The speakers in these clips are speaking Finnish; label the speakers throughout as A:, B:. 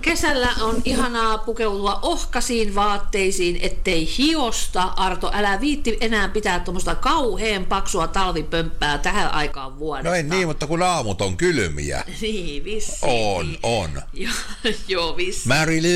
A: Kesällä on ihanaa pukeutua ohkaisiin vaatteisiin, ettei hiosta. Arto, älä viitti enää pitää tuommoista kauhean paksua talvipömppää tähän aikaan vuodesta.
B: No ei niin, mutta kun aamut on kylmiä.
A: Niin, vissiin.
B: On.
A: Joo, vissiin.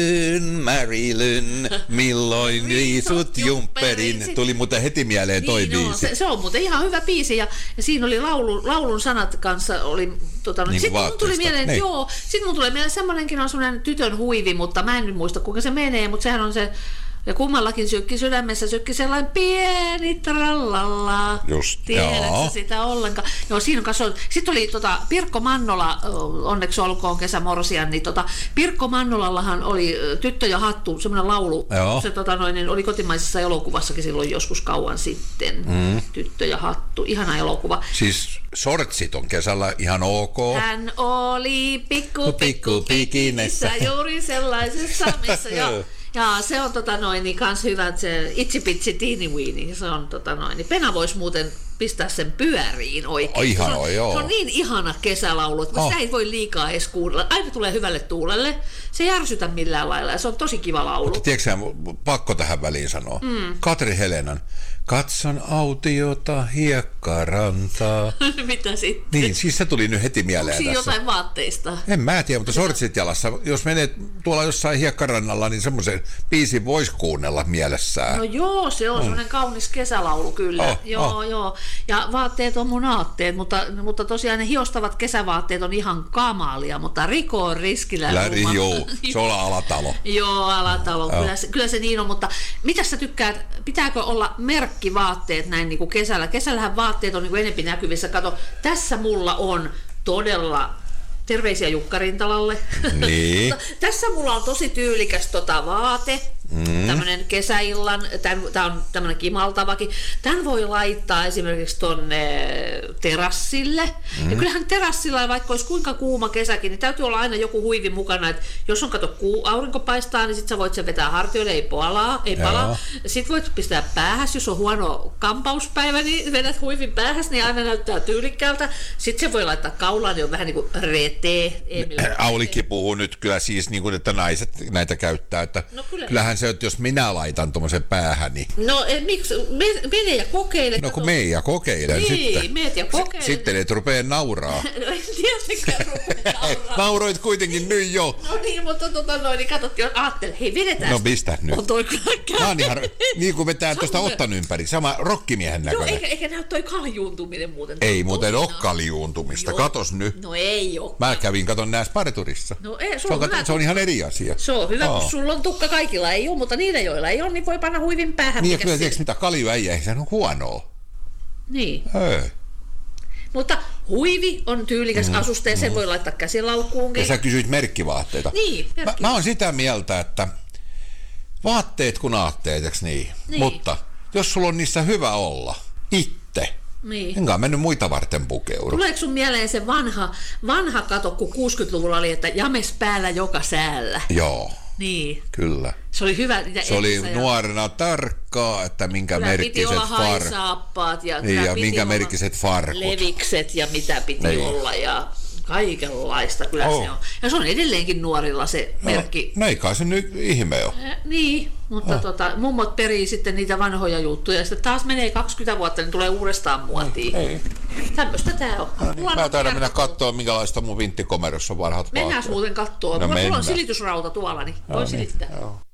B: Marilyn, milloin viisut jumpperin. Tuli muuten heti mieleen toi biisi.
A: No, se on muuten ihan hyvä biisi ja siinä oli laulun sanat kanssa. Oli,
B: niin
A: sitten mun tuli mieleen, niin. Sitten mun tulee mieleen semmoinenkin on semmoinen tytön huivi, mutta mä en nyt muista kuinka se menee, mutta sehän on se, ja kummallakin sykki sydämessä sykki sellainen pieni trallalla.
B: Just,
A: tiedätkö sitä ollenkaan? Joo, siinä on kanssa. Sitten oli Pirkko Mannola, onneksi olkoon kesämorsian, niin Pirkko Mannolallahan oli Tyttö ja hattu, semmoinen laulu. Joo. Se oli kotimaisessa elokuvassakin silloin joskus kauan sitten. Tyttö ja hattu, ihana elokuva.
B: Siis sortsit on kesällä ihan ok.
A: Hän oli pikku pikinessä juuri sellaisessa missä ja se on niin kans hyvä, että se itsipitsi teeny weeny, se on niin Pena voisi muuten pistää sen pyöriin oikein.
B: Se
A: on niin ihana kesälaulu, että sitä ei voi liikaa edes kuunnella. Aina tulee hyvälle tuulelle. Se ei ärsytä millään lailla ja se on tosi kiva laulu.
B: Mutta tiedätkö pakko tähän väliin sanoa. Katri Helenan. Katson autiota, hiekkarantaa.
A: Mitä sitten?
B: Niin, siis se tuli nyt heti mieleen
A: tässä. Onko jotain vaatteista?
B: En mä tiedä, mutta sortsit jalassa. Jos menee tuolla jossain hiekkarannalla, niin semmoisen biisin voisi kuunnella mielessään.
A: No joo, se on semmoinen kaunis kesälaulu kyllä. Joo. Ja vaatteet on mun aatteet, mutta tosiaan ne hiostavat kesävaatteet on ihan kamalia, mutta Riko on riskillä.
B: Joo, se on alatalo.
A: Joo, alatalo. Kyllä se niin on, mutta mitä sä tykkäät, pitääkö olla merkkivaatteet näin niin kuin kesällä? Kesällähän vaatteet on niin kuin enempi näkyvissä. Kato, tässä mulla on todella, terveisiä Jukka Rintalalle.
B: Niin.
A: Tässä mulla on tosi tyylikäs vaate. Tämmönen kesäillan, tää on tämmönen kimaltavakin. Tän voi laittaa esimerkiksi tonne terassille. Ja kyllähän terassilla, vaikka olisi kuinka kuuma kesäkin, niin täytyy olla aina joku huivi mukana, että jos on aurinko paistaa, niin sit sä voit sen vetää hartioille, ei palaa. Sit voit pistää päähäs, jos on huono kampauspäivä, niin vedät huivin päähäs, niin aina näyttää tyylikkäältä. Sitten se voi laittaa kaulaan, niin on vähän niin kuin retee.
B: Aulikki puhuu nyt kyllä siis niin kuin, että naiset näitä käyttää, että kyllähän se, että jos minä laitan tuommoisen päähäni.
A: No miksi? Mene ja kokeile.
B: No kun mene ja kokeilen sitten.
A: Niin, meet ja kokeile.
B: Sitten et rupee nauraa.
A: No en tietenkään rupea nauraa.
B: Nauroit kuitenkin nyt jo.
A: No niin, mutta niin katsottiin, ajattelin, hei vedetään.
B: No pistä nyt.
A: On toi
B: niin kuin vetää tuosta ottan ympäri. Sama rokkimiehen näköinen.
A: Joo, eikä näy toi kaljuuntuminen muuten.
B: Ei muuten ole kaljuuntumista. Katos nyt.
A: No ei oo.
B: Mä kävin katon nääs Pariturissa.
A: No ei,
B: se on ihan eri asia.
A: Se on hyvä, kun sulla on tukka kaikilla ei ole, mutta niillä joilla ei ole, niin voi panna huivin päähän.
B: Niin ja kyllä tiedätkö mitä kaljuäijä, se on huonoa.
A: Niin.
B: Ei.
A: Mutta huivi on tyylikäs asuste ja sen voi laittaa käsilaukkuunkin.
B: Ja sä kysyit merkkivaatteita.
A: Niin,
B: mä oon sitä mieltä, että vaatteet kun aatteet, eikö niin? Mutta jos sulla on niissä hyvä olla itse, enkä mennyt muita varten pukeudu.
A: Tuleeko sun mieleen se vanha kato, kun 60-luvulla oli, että james päällä joka säällä?
B: Joo.
A: Niin.
B: Kyllä.
A: Se oli hyvä.
B: Se oli nuorena tarkkaa, että minkä merkkiset
A: haisaappaat ja
B: minkä merkkiset farkut.
A: Levikset ja mitä piti olla ja kaikenlaista kyllä se on. Ja se on edelleenkin nuorilla se merkki.
B: No ei kai se nyt ihme ole.
A: Niin, mutta mummot perii sitten niitä vanhoja juttuja ja sitten taas menee 20 vuotta, niin tulee uudestaan muotiin.
B: Ei.
A: Tämmöistä tää on.
B: Mä taidan mennä katsoa, minkälaista mun vinttikomerossa on vanhat vaatteet.
A: Mennään muuten kattoo. Mulla on silitysrauta tuolla, niin voi silittää.